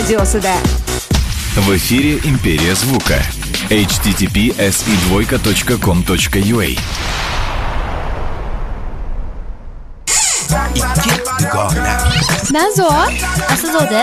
radiosida. В эфире «Империя звука». https://com.ua Nazo, Aslzoda.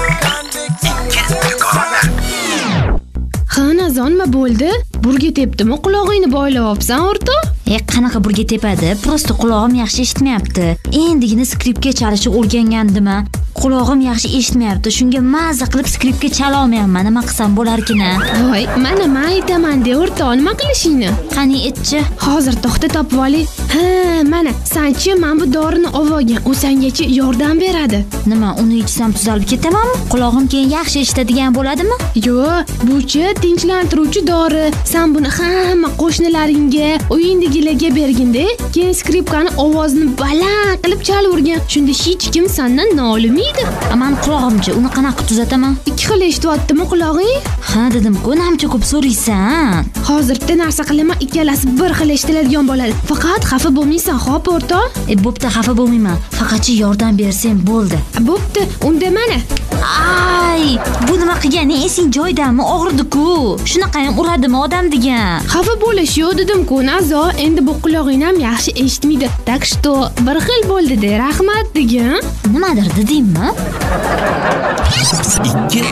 Ha, Nazon nima bo'ldi? Burga tepdimi? Qulog'ingni boylab-opsan, o'rtoq? Qanaqa burga tepadi? Prosta qulog'im yaxshi eshitmayapti. Endigina skripka chalishni o'rgangandim. Qulog'im yaxshi eshitmayapti. Shunga maza qilib skripka chala olmayapman. Nima qilsam bo'larkin-a? Voy, mana men aytaman-de, o'rtoq, nima qilishingni? Qani aytchi. Hozir to'xta topib oling. Ha, mana, sanchi men bu dorini olgan. U sengacha yordam beradi. Nima, uni ichsam tuzalib ketamanmi? Qulog'im keyin yaxshi eshitadigan bo'ladimi? Yo'q, bu-chi tinchlantiruvchi dori. Sen buni hamma qo'shnilaringga, uyingdagilarga bergin-da. Keyin skripkani ovozini baland qilib chalavergan. Shunda hech kim sendan nolimaydi. Men qulog'imchi, uni qanaqa tuzataman? Ikki xil eshityaptimi qulog'ing? Ha, dedim-ku, namcha ko'p so'raysan. Hozir bitta narsa qilaman, ikkalasi bir xil eshitiladigan bo'ladi. Faqat xafa bo'lmaysan, xo'p o'rtoq? Bo'pti, xafa bo'lmayman. Faqatchi yordam bersang bo'ldi. Bo'pti, unda mana. Ay, bu nima qilgani esing joydami? Og'irdi-ku. Shunaqa ham uradimi odam degan? Xafa bo'lish yo'q dedim-ku, Nazo. Endi bu qulog'ing ham yaxshi eshitmaydi. Так что bir xil bo'ldi-da, rahmat degan. Nimadir dedingmi?